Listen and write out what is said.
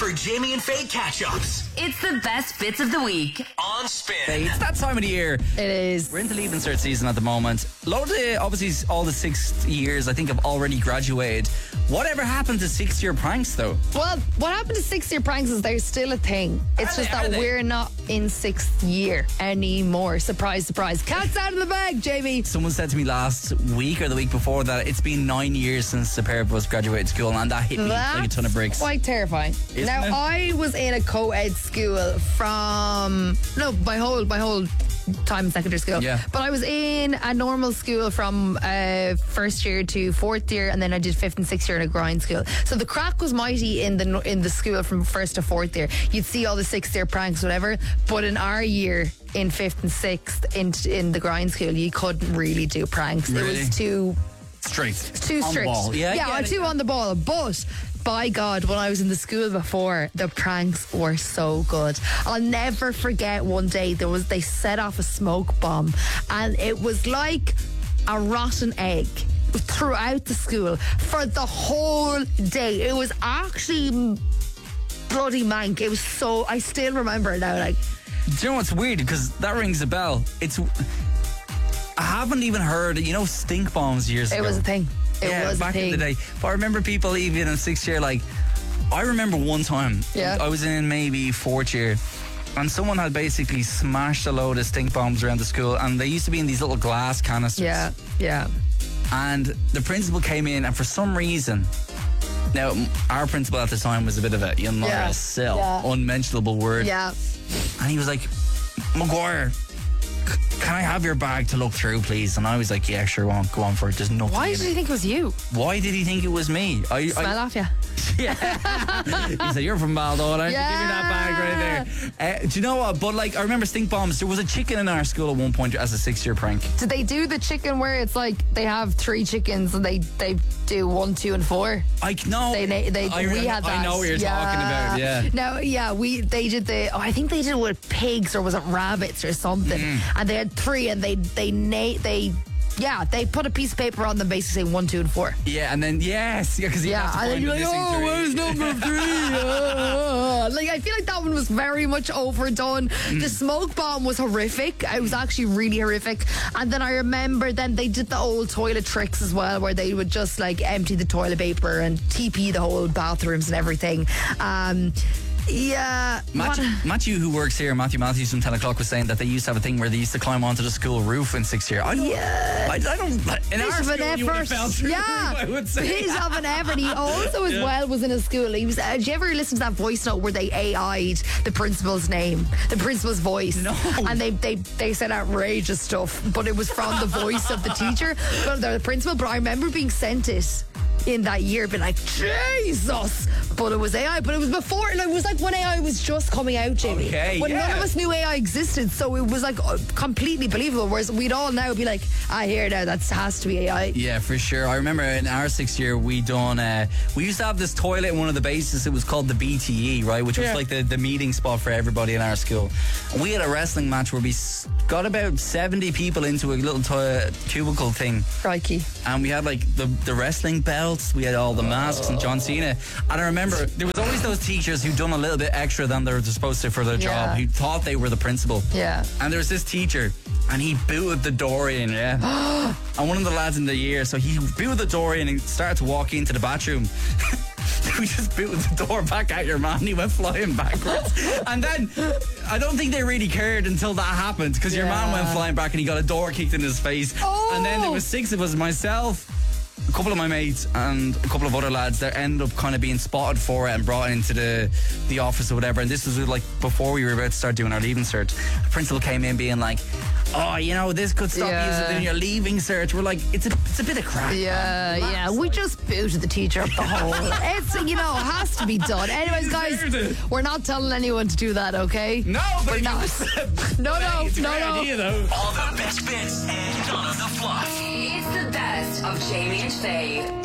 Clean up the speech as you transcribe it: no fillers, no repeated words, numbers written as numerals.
for Jamie and Faye catch-ups It's the best bits of the week. on Spin. It's that time of the year. It is. We're into Leaving Cert season at the moment. Obviously, all the 6th years, I think, have already graduated. Whatever happened to 6th-year pranks, though? Well, what happened to 6th year pranks is they're still a thing. It's just that we're not in 6th year anymore. Surprise, surprise. Cat's out of the bag, Jamie. Someone said to me last week or the week before that it's been 9 years since the pair of us graduated school, and that hit me like a ton of bricks. Quite terrifying. Isn't now, it? I was in a co-ed school my whole time in secondary school. Yeah. But I was in a normal school from first year to fourth year, and then I did 5th and 6th year in a grind school. So the crack was mighty in the school from 1st to 4th year. You'd see all the 6th year pranks, whatever. But in our year, in 5th and 6th, in the grind school, you couldn't really do pranks. Really? It was too Straight. too On the strict. ball. Yeah, I'm too on the ball. But by God, when I was in the school before, the pranks were so good. I'll never forget one day they set off a smoke bomb, and it was like a rotten egg throughout the school for the whole day. It was actually bloody mank. It was so, I still remember it now. Like, Do you know what's weird? Because that rings a bell. I haven't even heard, stink bombs years ago. it was a thing. It was back a thing. in the day. But I remember people even in 6th year, I remember one time, Yeah. I was in maybe 4th year, and someone had basically smashed a load of stink bombs around the school, and they used to be in these little glass canisters. Yeah. And the principal came in, and for some reason, now our principal at the time was a bit of a unmentionable word. Yeah. And he was like, Maguire, can I have your bag to look through, please? And I was like, yeah, sure, go on for it. There's nothing Why in did it. you think it was you? Why did he think it was me? Smell off you. He said, you're from Baldon, aren't you? Give me that bag right there. Do you know what? But I remember stink bombs. There was a chicken in our school at one point as a 6th-year prank. Did they do the chicken where it's like they have 3 chickens and they do 1, 2, and 4? We had that. I know what you're talking about, yeah. No, yeah, they did I think they did it with pigs, or was it rabbits or something? And they had 3, and they put a piece of paper on them basically saying 1, 2, and 4. Yeah, and then, yes. Yeah, because And then you're like, where's number 3? I feel like that one was very much overdone. The smoke bomb was horrific. It was actually really horrific. And then I remember they did the old toilet tricks as well, where they would just empty the toilet paper and TP the whole bathrooms and everything. Yeah. Matthew, who works here, Matthew Matthews from 10 o'clock, was saying that they used to have a thing where they used to climb onto the school roof in 6th year. I don't. In our school, you would have fell through the roof, I would say. Bit of an effort. He also as well was in a school. He was. Did you ever listen to that voice note where they AI'd the principal's name, the principal's voice? No. And they said outrageous stuff, but it was from the voice of the teacher, the principal. But I remember being sent it in that year, being like, Jesus! But it was AI, but it was before, it was when AI was just coming out, Jamie. Okay, when yeah. none of us knew AI existed, so it was completely believable, whereas we'd all now be like, here now, that has to be AI. Yeah, for sure. I remember in our 6th year, we used to have this toilet in one of the bases. It was called the BTE, right, which was the meeting spot for everybody in our school. And we had a wrestling match where we got about 70 people into a little cubicle thing. Crikey. And we had the wrestling belts, we had all the masks and John Cena. And I remember there was always those teachers who'd done a little bit extra than they were supposed to for their job, who thought they were the principal. Yeah. And there was this teacher, and he booted the door in, and one of the lads in the year, so he booted the door in and started to walk into the bathroom. We just booted the door back at your man. He went flying backwards. And then I don't think they really cared until that happened, because your man went flying back and he got a door kicked in his face. And then there was 6 of us, myself, a couple of my mates, and a couple of other lads that ended up kind of being spotted for it and brought into the office or whatever. And this was before we were about to start doing our leaving cert. The principal came in being like, this could stop you doing your leaving cert. We're like, it's a bit of crap. Yeah. We just booted the teacher up the hole. It's, has to be done. Anyways, guys, we're not telling anyone to do that, okay? No, but we're not. No. Idea, though. All the best bits and none of the fluff. It's the best of Jamie and Faye.